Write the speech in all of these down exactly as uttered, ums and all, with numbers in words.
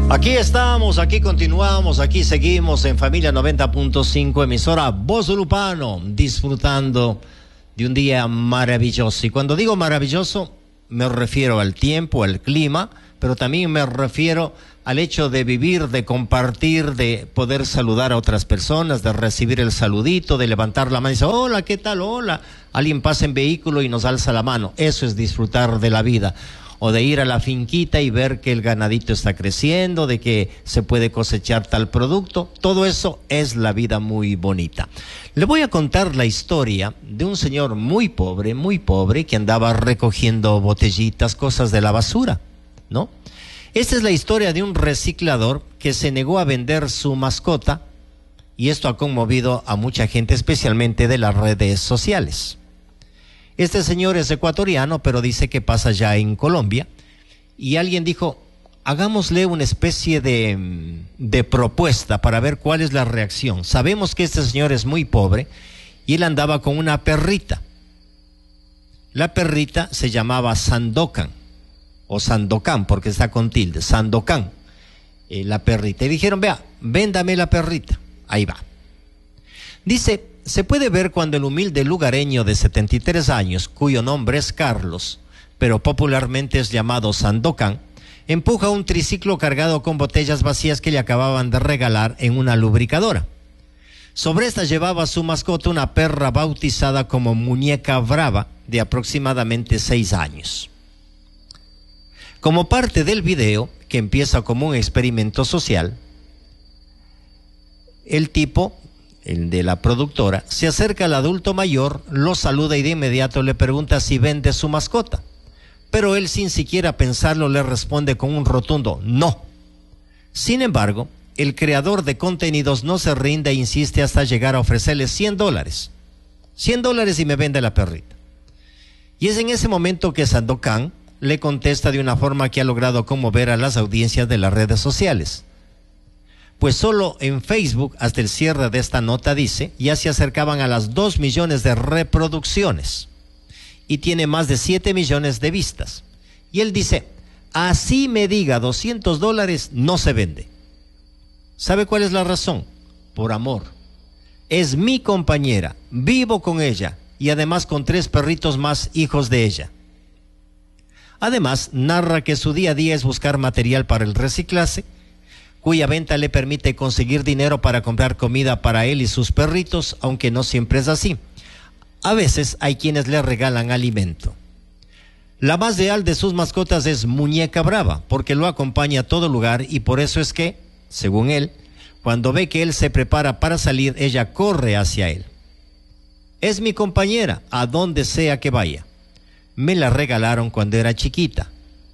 Aquí estamos, aquí continuamos, aquí seguimos en Familia noventa punto cinco, emisora Voz Lupano, disfrutando de un día maravilloso. Y cuando digo maravilloso, me refiero al tiempo, al clima, pero también me refiero al hecho de vivir, de compartir, de poder saludar a otras personas, de recibir el saludito, de levantar la mano y decir, hola, ¿qué tal? Hola. Alguien pasa en vehículo y nos alza la mano. Eso es disfrutar de la vida. O de ir a la finquita y ver que el ganadito está creciendo, de que se puede cosechar tal producto. Todo eso es la vida muy bonita. Le voy a contar la historia de un señor muy pobre, muy pobre, que andaba recogiendo botellitas, cosas de la basura, ¿no? Esta es la historia de un reciclador que se negó a vender su mascota, y esto ha conmovido a mucha gente, especialmente de las redes sociales. Este señor es ecuatoriano, pero dice que pasa ya en Colombia, y alguien dijo, hagámosle una especie de, de propuesta para ver cuál es la reacción. Sabemos que este señor es muy pobre, y él andaba con una perrita. La perrita se llamaba Sandokan, o Sandokan, porque está con tilde, Sandokan, eh, la perrita. Y dijeron, vea, véndame la perrita. Ahí va. Dice, se puede ver cuando el humilde lugareño de setenta y tres años, cuyo nombre es Carlos, pero popularmente es llamado Sandokan, empuja un triciclo cargado con botellas vacías que le acababan de regalar en una lubricadora. Sobre esta llevaba su mascota, una perra bautizada como Muñeca Brava, de aproximadamente seis años. Como parte del video, que empieza como un experimento social, el tipo, el de la productora, se acerca al adulto mayor, lo saluda y de inmediato le pregunta si vende su mascota. Pero él, sin siquiera pensarlo, le responde con un rotundo no. Sin embargo, el creador de contenidos no se rinde e insiste hasta llegar a ofrecerle cien dólares. cien dólares y me vende la perrita. Y es en ese momento que Sandokan le contesta de una forma que ha logrado conmover a las audiencias de las redes sociales. Pues solo en Facebook, hasta el cierre de esta nota, dice, ya se acercaban a las dos millones de reproducciones y tiene más de siete millones de vistas. Y él dice, así me diga doscientos dólares, no se vende. ¿Sabe cuál es la razón? Por amor. Es mi compañera, vivo con ella y además con tres perritos más, hijos de ella. Además, narra que su día a día es buscar material para el reciclaje, cuya venta le permite conseguir dinero para comprar comida para él y sus perritos, aunque no siempre es así. A veces hay quienes le regalan alimento. La más leal de sus mascotas es Muñeca Brava, porque lo acompaña a todo lugar y por eso es que, según él, cuando ve que él se prepara para salir, ella corre hacia él. Es mi compañera, a donde sea que vaya. Me la regalaron cuando era chiquita.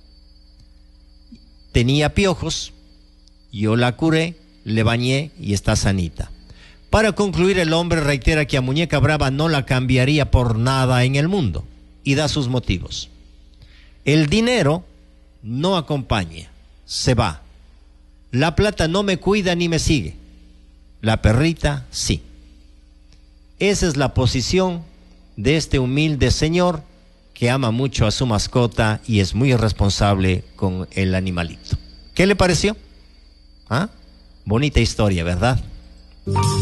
Tenía piojos. Yo la curé, le bañé y está sanita. Para concluir, el hombre reitera que a Muñeca Brava no la cambiaría por nada en el mundo y da sus motivos. El dinero no acompaña, se va. La plata no me cuida ni me sigue. La perrita sí. Esa es la posición de este humilde señor que ama mucho a su mascota y es muy responsable con el animalito. ¿Qué le pareció? ¿Ah? Bonita historia, ¿verdad?